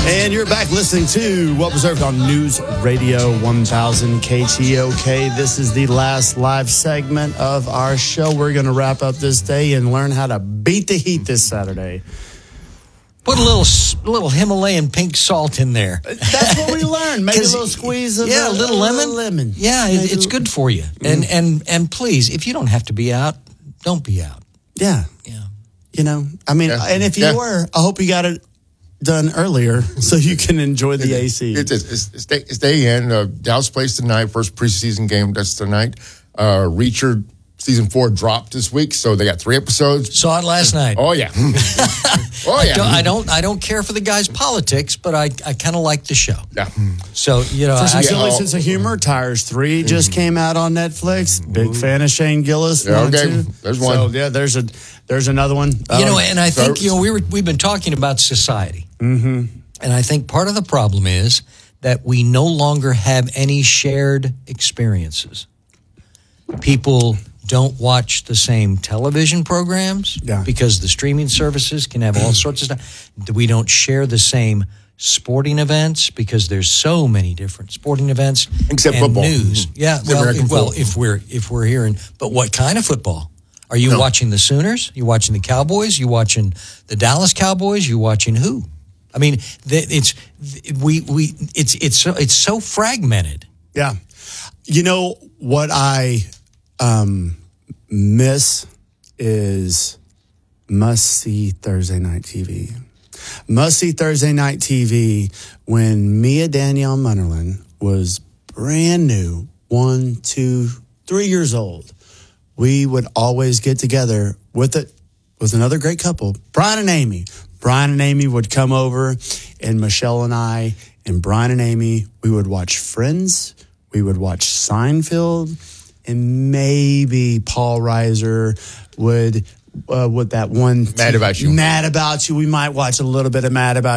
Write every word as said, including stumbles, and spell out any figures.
And you're back listening to What Was Served on News Radio one thousand K T O K. This is the last live segment of our show. We're going to wrap up this day and learn how to beat the heat this Saturday. Put a little little Himalayan pink salt in there. That's what we learned. Make a little squeeze of yeah, a little lemon. Little lemon. Yeah, it, it's good for you. And mm. and and please, if you don't have to be out, don't be out. Yeah, yeah. You know, I mean, yeah. and if you yeah. were, I hope you got it done earlier so you can enjoy the it, A C. It's it, it, it, stay, stay in. Uh, Dallas plays tonight. First preseason game. That's tonight. Uh, Reacher season four dropped this week, so they got three episodes. Saw it last night. Oh yeah. oh yeah. I don't, I don't. I don't care for the guy's politics, but I, I kind of like the show. Yeah. So you know, for some I, silly sense of humor, Tires Three just came out on Netflix. Big fan of Shane Gillis. Yeah, okay. Two. There's one. So yeah, there's a there's another one. You um, know, and I think so, you know we were we've been talking about society, mm-hmm. and I think part of the problem is that we no longer have any shared experiences. People don't watch the same television programs yeah. because the streaming services can have all sorts of stuff. We don't share the same sporting events because there's so many different sporting events. Except and football. News. Yeah, Except well, American well football. if we're if we're hearing, but what kind of football? Are you no. watching the Sooners? You watching the Cowboys? You watching the Dallas Cowboys? You watching who? I mean, it's we we it's it's so, it's so fragmented. Yeah, you know what I. Um, miss is must-see Thursday night T V. Must-see Thursday night T V when Mia Danielle Munnerlyn was brand new, one, two, three years old. We would always get together with it with another great couple, Brian and Amy. Brian and Amy would come over, and Michelle and I and Brian and Amy, we would watch Friends, we would watch Seinfeld, and maybe Paul Reiser would, uh, with that one... Mad About You. Mad About You. We might watch a little bit of Mad About